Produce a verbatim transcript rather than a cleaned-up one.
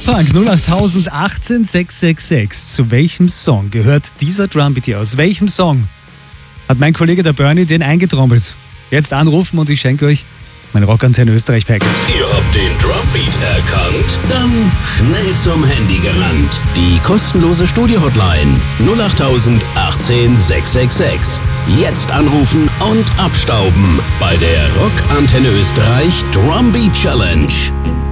Frank, null acht achtzehn sechs sechs sechs. Zu welchem Song gehört dieser Drumbeat hier? Aus welchem Song hat mein Kollege der Bernie den eingetrommelt? Jetzt anrufen und ich schenke euch mein Rockantenne Österreich Package. Ihr habt den Drumbeat erkannt? Dann schnell zum Handy gelangt. Die kostenlose Studio-Hotline null acht achtzehn sechs sechs sechs. Jetzt anrufen und abstauben bei der Rockantenne Österreich Drumbeat Challenge.